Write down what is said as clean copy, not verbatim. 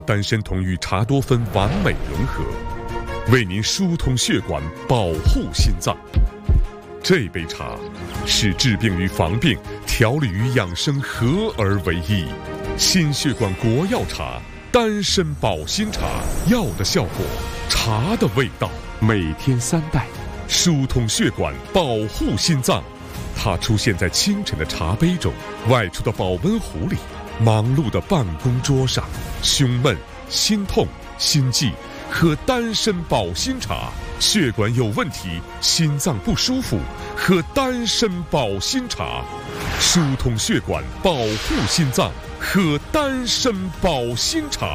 丹参酮与茶多酚完美融合，为您疏通血管，保护心脏。这杯茶是治病与防病、调理与养生合而为一。心血管国药茶，丹参保心茶，药的效果，茶的味道。每天3袋，疏通血管，保护心脏。它出现在清晨的茶杯中，外出的保温壶里，忙碌的办公桌上。胸闷、心痛、心悸，喝丹参保心茶；血管有问题，心脏不舒服，喝丹参保心茶。疏通血管，保护心脏，喝丹参保心茶。